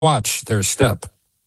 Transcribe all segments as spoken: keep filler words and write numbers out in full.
watch their step.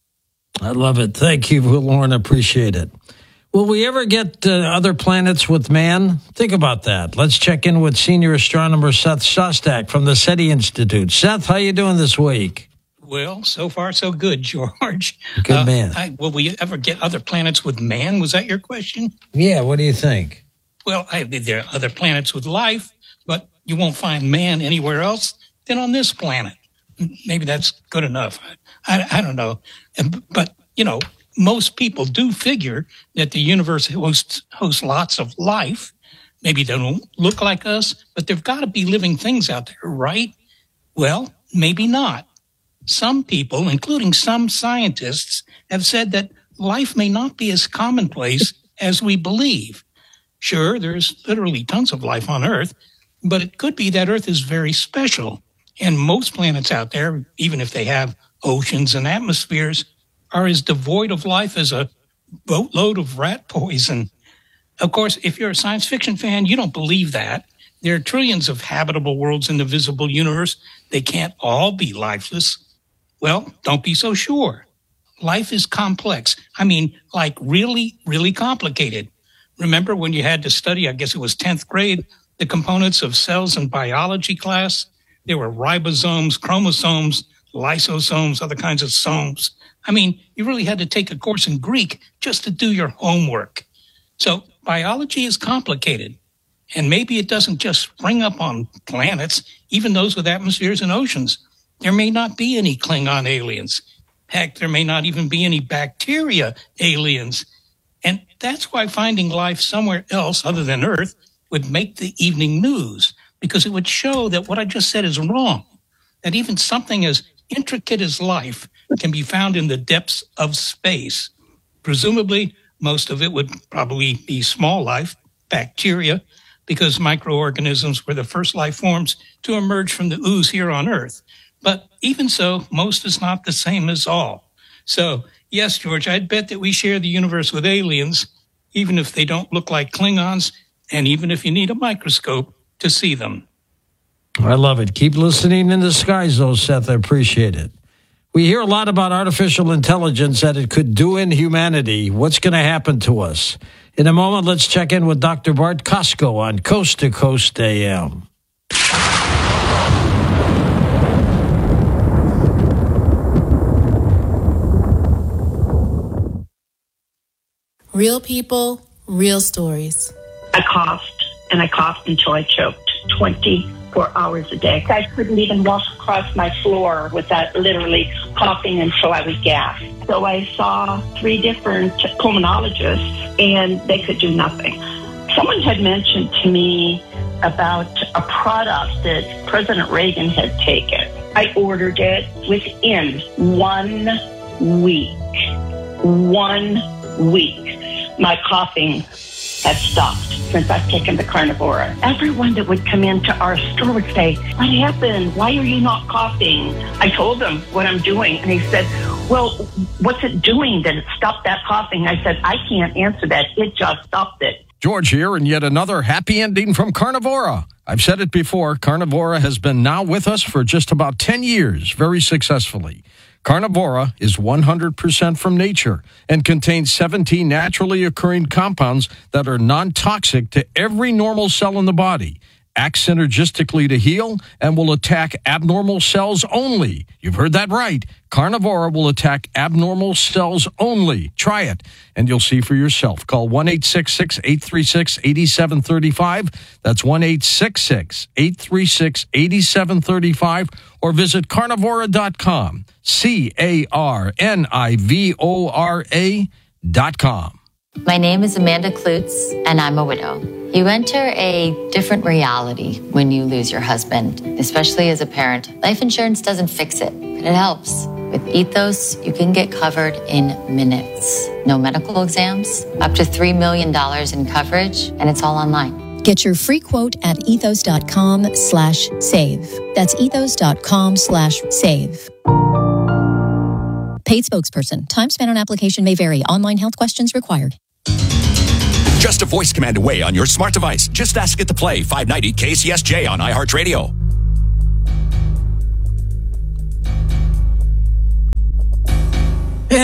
I love it. Thank you, Lauren. Appreciate it. Will we ever get uh, other planets with man? Think about that. Let's check in with senior astronomer Seth Shostak from the SETI Institute. Seth, how you doing this week? Well, so far so good, George. Good uh, man. I, will we ever get other planets with man? Was that your question? Yeah, what do you think? Well, I, there are other planets with life, but you won't find man anywhere else than on this planet. Maybe that's good enough. I, I don't know. But, you know, most people do figure that the universe hosts, hosts lots of life. Maybe they don't look like us, but there've got to be living things out there, right? Well, maybe not. Some people, including some scientists, have said that life may not be as commonplace as we believe. Sure, there's literally tons of life on Earth, but it could be that Earth is very special. And most planets out there, even if they have oceans and atmospheres, are as devoid of life as a boatload of rat poison. Of course, if you're a science fiction fan, you don't believe that. There are trillions of habitable worlds in the visible universe. They can't all be lifeless. Well, don't be so sure. Life is complex. I mean, like really, really complicated. Remember when you had to study, I guess it was tenth grade, the components of cells in biology class? There were ribosomes, chromosomes, lysosomes, other kinds of somes. I mean, you really had to take a course in Greek just to do your homework. So biology is complicated. And maybe it doesn't just spring up on planets, even those with atmospheres and oceans. There may not be any Klingon aliens. Heck, there may not even be any bacteria aliens. And that's why finding life somewhere else other than Earth would make the evening news, because it would show that what I just said is wrong, that even something as intricate as life can be found in the depths of space. Presumably, most of it would probably be small life, bacteria, because microorganisms were the first life forms to emerge from the ooze here on Earth. But even so, most is not the same as all. So, yes, George, I'd bet that we share the universe with aliens, even if they don't look like Klingons, and even if you need a microscope to see them. I love it. Keep listening in the skies, though, Seth. I appreciate it. We hear a lot about artificial intelligence that it could do in humanity. What's going to happen to us? In a moment, let's check in with Doctor Bart Costco on Coast to Coast A M. Real people, real stories. I coughed, and I coughed until I choked twenty-four hours a day. I couldn't even walk across my floor without literally coughing until I would gasp. So I saw three different pulmonologists, and they could do nothing. Someone had mentioned to me about a product that President Reagan had taken. I ordered it within one week. One week. My coughing had stopped since I've taken the Carnivora. Everyone that would come into our store would say, "What happened? Why are you not coughing?" I told them what I'm doing, and he said, "Well, what's it doing that it stopped that coughing?" I said, "I can't answer that. It just stopped it." George here, and yet another happy ending from Carnivora. I've said it before, Carnivora has been now with us for just about ten years, very successfully. Carnivora is one hundred percent from nature and contains seventeen naturally occurring compounds that are non-toxic to every normal cell in the body, act synergistically to heal, and will attack abnormal cells only. You've heard that right. Carnivora will attack abnormal cells only. Try it, and you'll see for yourself. Call one eight six six, eight three six, eight seven three five. That's one eight six six, eight three six, eight seven three five, or visit carnivora dot com. C A R N I V O R A dot com. My name is Amanda Klutz, and I'm a widow. You enter a different reality when you lose your husband, especially as a parent. Life insurance doesn't fix it, but it helps. With Ethos, you can get covered in minutes. No medical exams, up to three million dollars in coverage, and it's all online. Get your free quote at ethos.com slash save. That's ethos.com slash save. Paid spokesperson. Time spent on application may vary. Online health questions required. Just a voice command away on your smart device. Just ask it to play five ninety K C S J on iHeartRadio.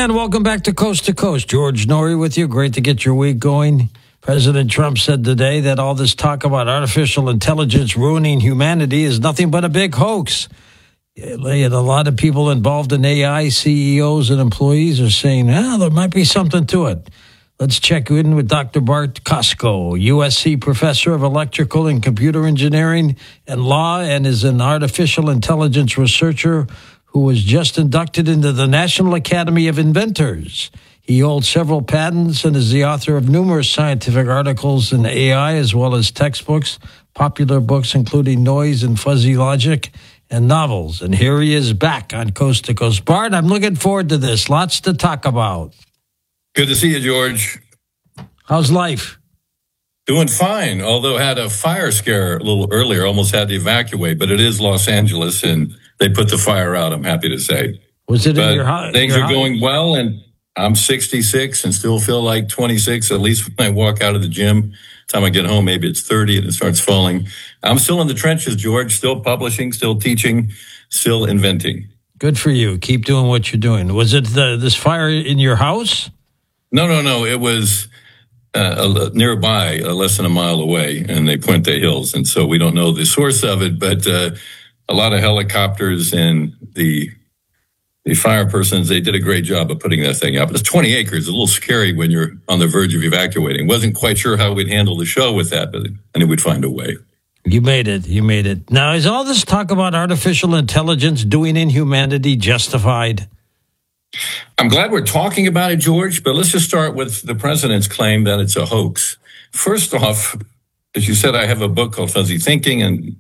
And welcome back to Coast to Coast. George Noory with you. Great to get your week going. President Trump said today that all this talk about artificial intelligence ruining humanity is nothing but a big hoax. And a lot of people involved in A I, C E Os and employees are saying, ah, there might be something to it. Let's check in with Doctor Bart Costco, U S C professor of electrical and computer engineering and law, and is an artificial intelligence researcher who was just inducted into the National Academy of Inventors. He holds several patents and is the author of numerous scientific articles in A I, as well as textbooks, popular books including Noise and Fuzzy Logic, and novels. And here he is back on Coast to Coast. Bart, I'm looking forward to this. Lots to talk about. Good to see you, George. How's life? Doing fine, although had a fire scare a little earlier, almost had to evacuate, but it is Los Angeles, and they put the fire out, I'm happy to say. Was it but in your house? Things are going well, and I'm sixty-six and still feel like twenty-six, at least when I walk out of the gym. Time I get home, maybe it's thirty and it starts falling. I'm still in the trenches, George, still publishing, still teaching, still inventing. Good for you. Keep doing what you're doing. Was it the, this fire in your house? No, no, no. It was uh, nearby, uh, less than a mile away, in the Puente Hills. And so we don't know the source of it, but uh, a lot of helicopters and the The fire persons, they did a great job of putting that thing up. It's twenty acres, a little scary when you're on the verge of evacuating. Wasn't quite sure how we'd handle the show with that, but I knew we'd find a way. You made it. You made it. Now, is all this talk about artificial intelligence doing inhumanity justified? I'm glad we're talking about it, George, but let's just start with the president's claim that it's a hoax. First off, as you said, I have a book called Fuzzy Thinking, and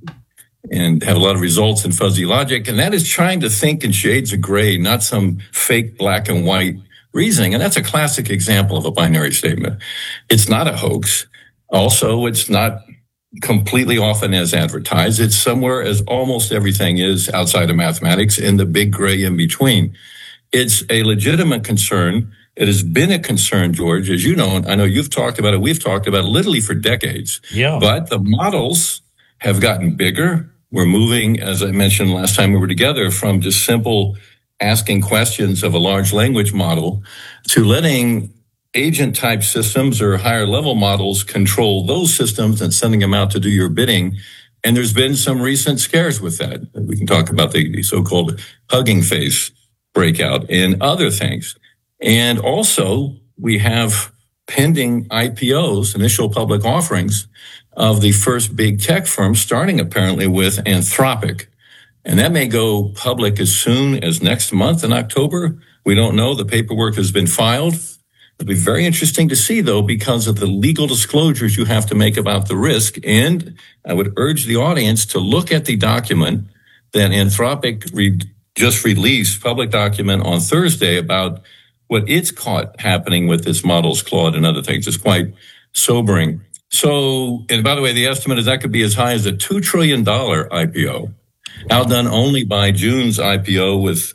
and have a lot of results in fuzzy logic. And that is trying to think in shades of gray, not some fake black and white reasoning. And that's a classic example of a binary statement. It's not a hoax. Also, it's not completely often as advertised. It's somewhere, as almost everything is outside of mathematics, in the big gray in between. It's a legitimate concern. It has been a concern, George, as you know, I know you've talked about it. We've talked about it literally for decades. Yeah. But the models have gotten bigger. We're moving, as I mentioned last time we were together, from just simple asking questions of a large language model to letting agent-type systems or higher-level models control those systems and sending them out to do your bidding. And there's been some recent scares with that. We can talk about the, the so-called Hugging Face breakout and other things. And also, we have pending I P Os, initial public offerings, of the first big tech firm, starting apparently with Anthropic. And that may go public as soon as next month in October. We don't know. The paperwork has been filed. It'll be very interesting to see, though, because of the legal disclosures you have to make about the risk. And I would urge the audience to look at the document that Anthropic re- just released, public document on Thursday, about what it's caught happening with its models, Claude and other things. It's quite sobering. So, and by the way, the estimate is that could be as high as a two trillion dollars I P O, outdone only by June's I P O with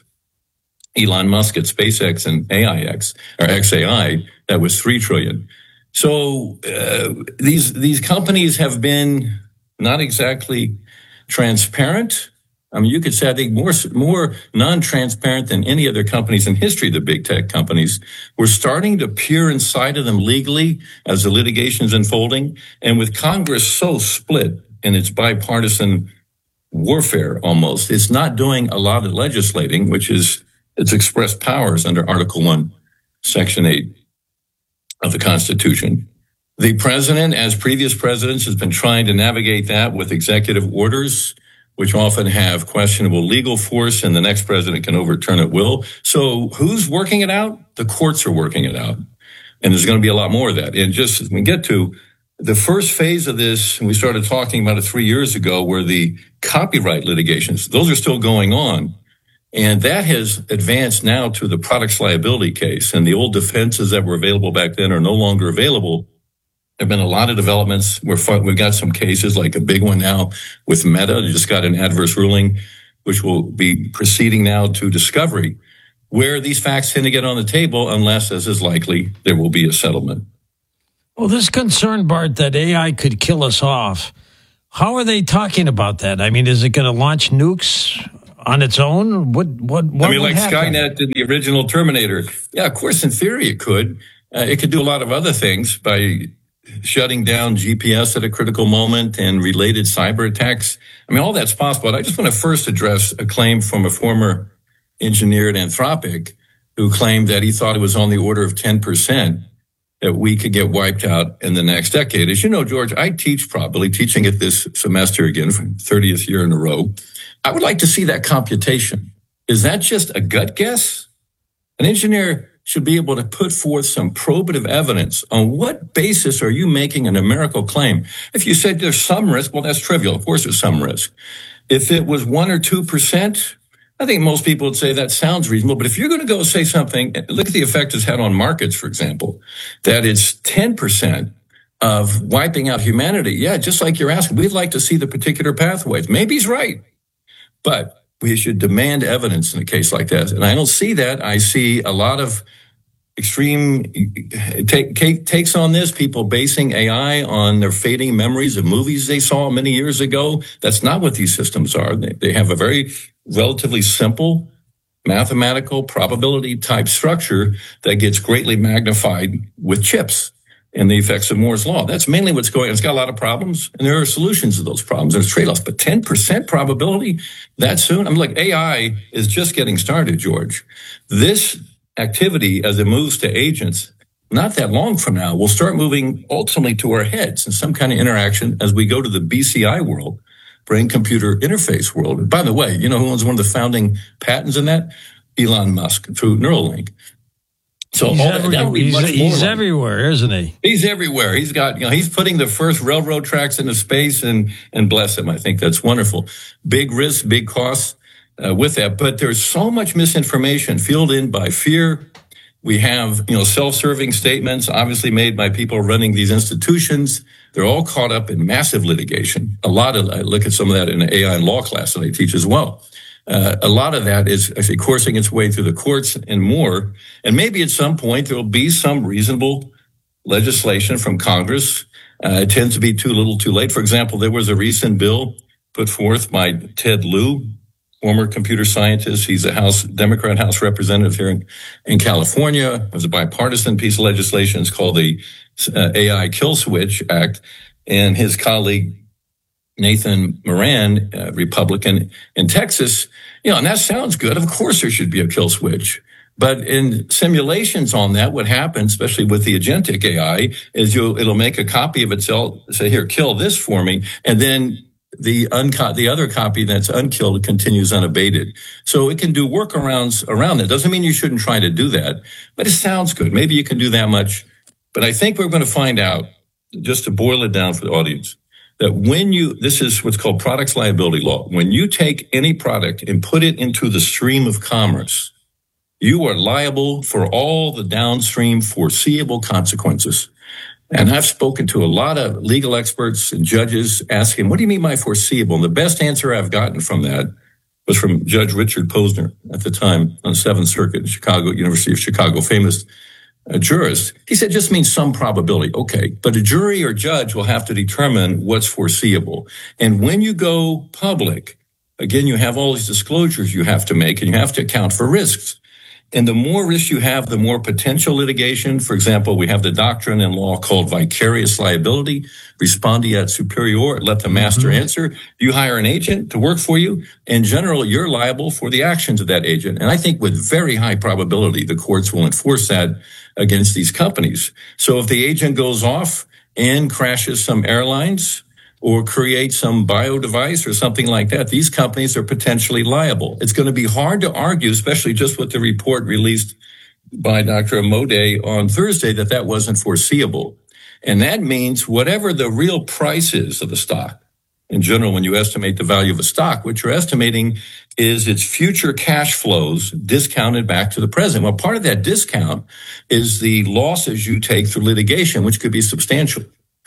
Elon Musk at SpaceX and A I X, or X A I, that was three trillion dollars. So, uh, these, these companies have been not exactly transparent. I mean, you could say, I think, more, more non-transparent than any other companies in history, the big tech companies. We're starting to peer inside of them legally as the litigation is unfolding. And with Congress so split in its bipartisan warfare almost, it's not doing a lot of legislating, which is its express powers under Article one, Section eight of the Constitution. The president, as previous presidents, has been trying to navigate that with executive orders, which often have questionable legal force, and the next president can overturn at will. So who's working it out? The courts are working it out. And there's going to be a lot more of that. And just as we get to the first phase of this, and we started talking about it three years ago, were the copyright litigations. Those are still going on. And that has advanced now to the products liability case. And the old defenses that were available back then are no longer available. There have been a lot of developments. We're, we've got some cases, like a big one now with Meta. They just got an adverse ruling, which will be proceeding now to discovery, where these facts tend to get on the table unless, as is likely, there will be a settlement. Well, this concern, Bart, that A I could kill us off, how are they talking about that? I mean, is it going to launch nukes on its own? What, what, what I mean, would like happen? Skynet in the original Terminator. Yeah, of course, in theory it could. Uh, it could do a lot of other things by shutting down G P S at a critical moment and related cyber attacks. I mean, all that's possible. But I just want to first address a claim from a former engineer at Anthropic who claimed that he thought it was on the order of ten percent that we could get wiped out in the next decade. As you know, George, I teach probably, teaching it this semester again for the thirtieth year in a row. I would like to see that computation. Is that just a gut guess? An engineer should be able to put forth some probative evidence. On what basis are you making a numerical claim? If you said there's some risk, well, that's trivial. Of course there's some risk. If it was one or two percent, I think most people would say that sounds reasonable. But if you're going to go say something, look at the effect it's had on markets, for example, that it's ten percent of wiping out humanity. Yeah, just like you're asking, we'd like to see the particular pathways. Maybe he's right, but we should demand evidence in a case like that. And I don't see that. I see a lot of extreme take, take, takes on this, people basing A I on their fading memories of movies they saw many years ago. That's not what these systems are. They, they have a very relatively simple mathematical probability type structure that gets greatly magnified with chips and the effects of Moore's law. That's mainly what's going on. It's got a lot of problems, and there are solutions to those problems. There's trade-offs, but ten percent probability that soon? I mean, look, A I is just getting started, George. This activity, as it moves to agents, not that long from now, will start moving ultimately to our heads in some kind of interaction as we go to the B C I world, brain-computer interface world. And by the way, you know who owns one of the founding patents in that? Elon Musk, through Neuralink. So he's, all every, that, that would be he's, much he's more like, everywhere, isn't he? He's everywhere. He's got, you know, he's putting the first railroad tracks into space, and, and bless him. I think that's wonderful. Big risks, big costs uh, with that. But there's so much misinformation fueled in by fear. We have, you know, self-serving statements obviously made by people running these institutions. They're all caught up in massive litigation. A lot of, I look at some of that in the A I and law class that I teach as well. Uh, a lot of that is actually coursing its way through the courts and more. And maybe at some point there will be some reasonable legislation from Congress. Uh, it tends to be too little too late. For example, there was a recent bill put forth by Ted Lieu, former computer scientist. He's a House Democrat House representative here in, in California. It was a bipartisan piece of legislation. It's called the uh, A I Kill Switch Act. And his colleague, Nathan Moran, uh, Republican in Texas, you know, and that sounds good. Of course there should be a kill switch. But in simulations on that, what happens, especially with the agentic A I, is you'll, it'll make a copy of itself, say, here, kill this for me. And then the unco- the other copy that's unkilled continues unabated. So it can do workarounds around that. Doesn't mean you shouldn't try to do that, but it sounds good. Maybe you can do that much. But I think we're going to find out, just to boil it down for the audience, that when you, this is what's called products liability law. When you take any product and put it into the stream of commerce, you are liable for all the downstream foreseeable consequences. And I've spoken to a lot of legal experts and judges asking, what do you mean by foreseeable? And the best answer I've gotten from that was from Judge Richard Posner at the time on the Seventh Circuit in Chicago, University of Chicago, famous a jurist. He said just means some probability. Okay. But a jury or judge will have to determine what's foreseeable. And when you go public, again, you have all these disclosures you have to make, and you have to account for risks. And the more risks you have, the more potential litigation. For example, we have the doctrine in law called vicarious liability, respondeat superior, let the master mm-hmm. answer. You hire an agent to work for you. In general, you're liable for the actions of that agent. And I think with very high probability, the courts will enforce that against these companies. So if the agent goes off and crashes some airlines or creates some bio device or something like that, these companies are potentially liable. It's going to be hard to argue, especially just with the report released by Doctor Amodei on Thursday, that that wasn't foreseeable. And that means whatever the real price is of the stock, in general, when you estimate the value of a stock, what you're estimating is its future cash flows discounted back to the present. Well, part of that discount is the losses you take through litigation, which could be substantial.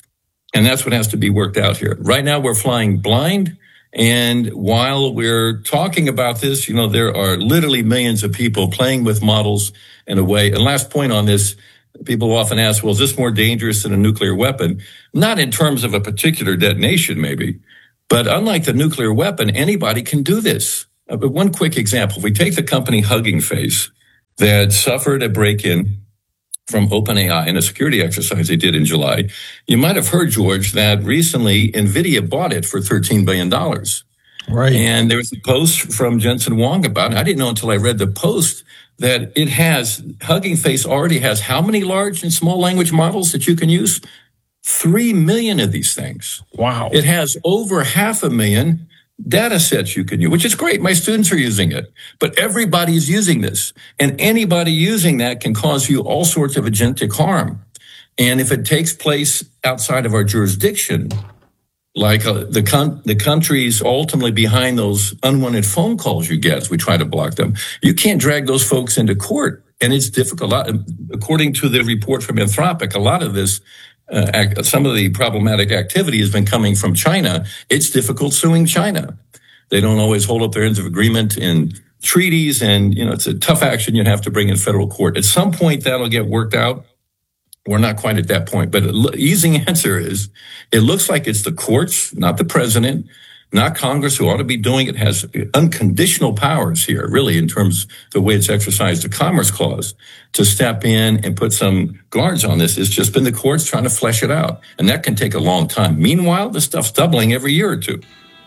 And that's what has to be worked out here. Right now, we're flying blind. And while we're talking about this, you know, there are literally millions of people playing with models in a way. And last point on this, people often ask, well, is this more dangerous than a nuclear weapon? Not in terms of a particular detonation, maybe. But unlike the nuclear weapon, anybody can do this. Uh, but one quick example, if we take the company Hugging Face that suffered a break-in from OpenAI in a security exercise they did in July, you might have heard, George, that recently NVIDIA bought it for thirteen billion dollars. Right. And there was a post from Jensen Huang about it. I didn't know until I read the post that it has, Hugging Face already has how many large and small language models that you can use? Three million of these things. Wow. It has over half a million data sets you can use, which is great. My students are using it, but everybody's using this, and anybody using that can cause you all sorts of agentic harm. And if it takes place outside of our jurisdiction, like uh, the con- the countries ultimately behind those unwanted phone calls you get as we try to block them, you can't drag those folks into court. And it's difficult. According to the report from Anthropic, a lot of this Uh, act, some of the problematic activity has been coming from China. It's difficult suing China. They don't always hold up their ends of agreement in treaties, and, you know, it's a tough action you have to bring in federal court. At some point, that'll get worked out. We're not quite at that point, but the easy answer is it looks like it's the courts, not the president, not Congress, who ought to be doing it, has unconditional powers here, really, in terms of the way it's exercised the Commerce Clause, to step in and put some guards on this. It's just been the courts trying to flesh it out, and that can take a long time. Meanwhile, this stuff's doubling every year or two.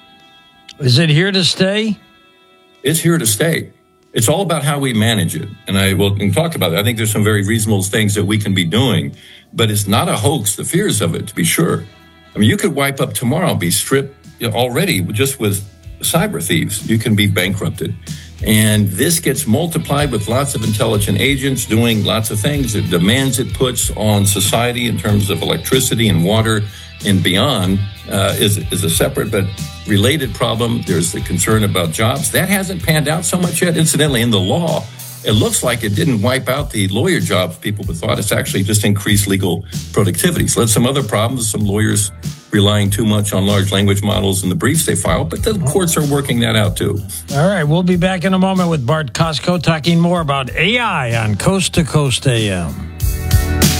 Is it here to stay? It's here to stay. It's all about how we manage it, and I will talk about it. I think there's some very reasonable things that we can be doing, but it's not a hoax, the fears of it, to be sure. I mean, you could wipe up tomorrow, be stripped. You know, already, just with cyber thieves, you can be bankrupted. And this gets multiplied with lots of intelligent agents doing lots of things. The demands it puts on society in terms of electricity and water and beyond uh, is, is a separate but related problem. There's the concern about jobs. That hasn't panned out so much yet. Incidentally, in the law, it looks like it didn't wipe out the lawyer jobs people would thought. It's actually just increased legal productivity. So that's some other problems. Some lawyers relying too much on large language models in the briefs they file, but the courts are working that out too. All right, we'll be back in a moment with Bart Costco talking more about A I on Coast to Coast A M.